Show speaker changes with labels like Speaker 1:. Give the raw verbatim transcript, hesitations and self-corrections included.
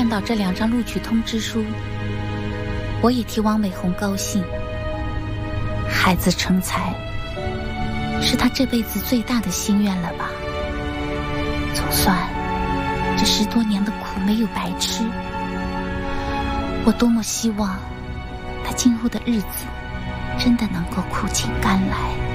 Speaker 1: 到这两张录取通知书，我也替王美红高兴。孩子成才，是他这辈子最大的心愿了吧？总算这十多年的苦没有白吃。我多么希望他今后的日子真的能够苦尽甘来。